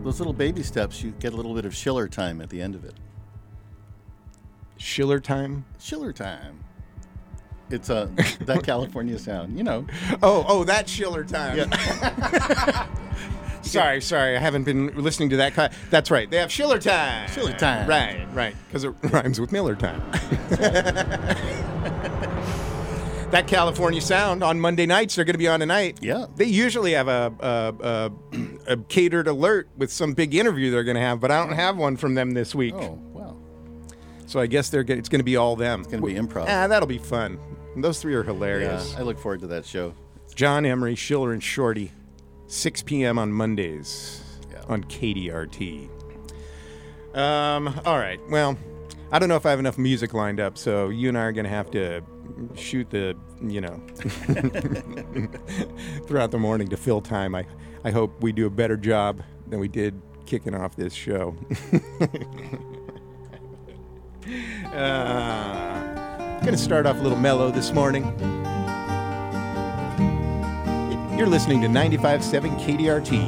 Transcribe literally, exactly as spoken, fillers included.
those little baby steps, you get a little bit of Schiller time at the end of it. Schiller time? Schiller time. It's a that California sound, you know. Oh, oh, that Schiller time. Yeah. sorry, sorry, I haven't been listening to that. Ki- That's right. They have Schiller time. Schiller time. Right, right, because it rhymes with Miller time. That California sound on Monday nights. They're going to be on tonight. Yeah. They usually have a, a, a, a catered alert with some big interview they're going to have, but I don't have one from them this week. Oh, wow. So I guess they're gonna, it's going to be all them. It's going to be improv. Ah, that'll be fun. Those three are hilarious. Yeah, I look forward to that show. John Emery, Schiller, and Shorty, six p.m. on Mondays Yeah. on K D R T. Um, all right. Well, I don't know if I have enough music lined up, so you and I are going to have to shoot the, you know, throughout the morning to fill time. I, I hope we do a better job than we did kicking off this show. uh, going to start off a little mellow this morning. You're listening to ninety-five point seven K D R T,